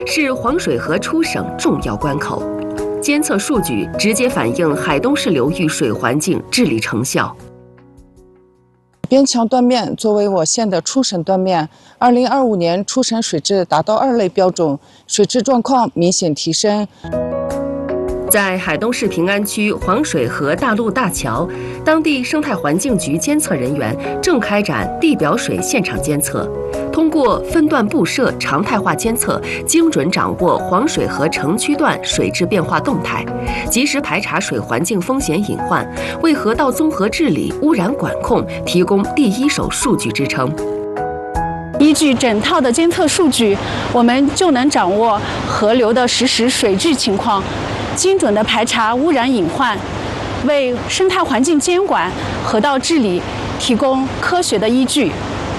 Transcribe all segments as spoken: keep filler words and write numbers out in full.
是黄水河出省重要关口。监测数据直接反映海东市流域水环境治理成效。 边墙断面作为我县的出省断面，二零二五年出省水质达到二类标准，水质状况明显提升。 在海东市平安区黄水河大路大桥，当地生态环境局监测人员正开展地表水现场监测，通过分段布设常态化监测，精准掌握黄水河城区段水质变化动态，及时排查水环境风险隐患，为河道综合治理、污染管控提供第一手数据支撑。 依据整套的监测数据，我们就能掌握河流的实时水质情况，精准地排查污染隐患，为生态环境监管、河道治理提供科学的依据。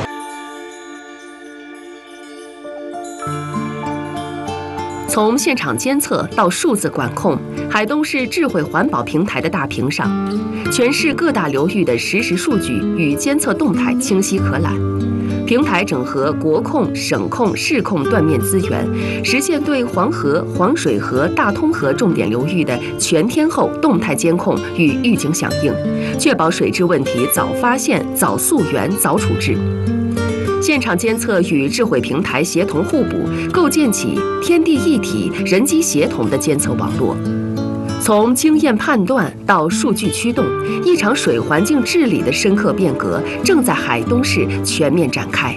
从现场监测到数字管控，海东市智慧环保平台的大屏上，全市各大流域的实时数据与监测动态清晰可览。平台整合国控、省控、市控断面资源，实现对黄河、黄水河、大通河重点流域的全天候动态监控与预警响应，确保水质问题早发现、早溯源、早处置。现场监测与智慧平台协同互补，构建起天地一体、人机协同的监测网络。从经验判断到数据驱动，一场水环境治理的深刻变革正在海东市全面展开。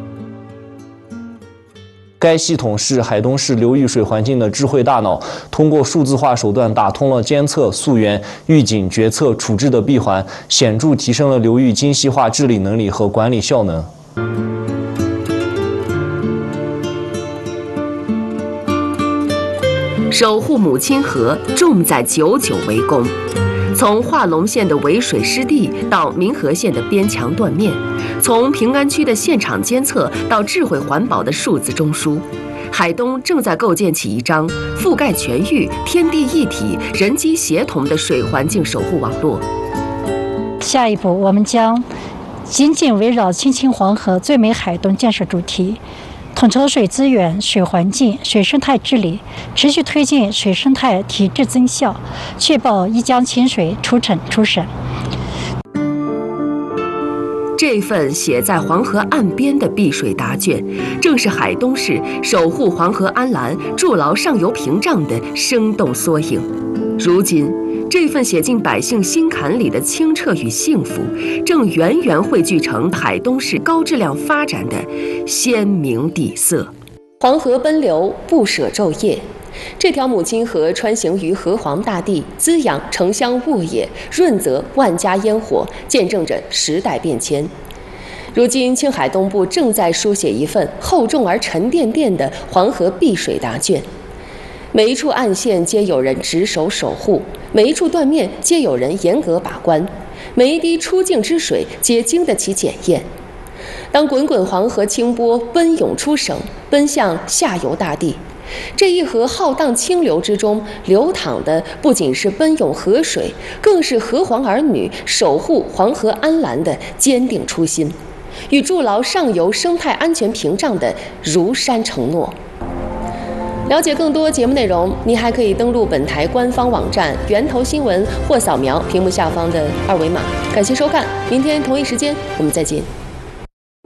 该系统是海东市流域水环境的智慧大脑，通过数字化手段打通了监测、溯源、预警、决策、处置的闭环，显著提升了流域精细化治理能力和管理效能。 守护母亲河，重在久久为功。从化龙县的围水湿地到民和县的边墙断面，从平安区的现场监测到智慧环保的数字中枢，海东正在构建起一张覆盖全域、天地一体、人机协同的水环境守护网络。 下一步，我们将紧紧围绕亲亲黄河、最美海东建设主题，统筹水资源、水环境、水生态治理，持续推进水生态提质增效，确保一江清水出城出省。 这份写在黄河岸边的碧水答卷，正是海东市守护黄河安澜、筑牢上游屏障的生动缩影。如今，这份写进百姓心坎里的清澈与幸福，正源源汇聚成海东市高质量发展的鲜明底色。黄河奔流，不舍昼夜。这条母亲河穿行于河湟大地，滋养城乡物业，润泽万家烟火，见证着时代变迁。如今，青海东部正在书写一份厚重而沉甸甸的黄河碧水答卷。每一处岸线皆有人值守守护，每一处断面皆有人严格把关，每一滴出境之水皆经得起检验。当滚滚黄河清波奔涌出省，奔向下游大地，这一河浩荡清流之中流淌的不仅是奔涌河水，更是河湟儿女守护黄河安澜的坚定初心，与筑牢上游生态安全屏障的如山承诺。了解更多节目内容，您还可以登录本台官方网站源头新闻，或扫描屏幕下方的二维码。感谢收看，明天同一时间我们再见。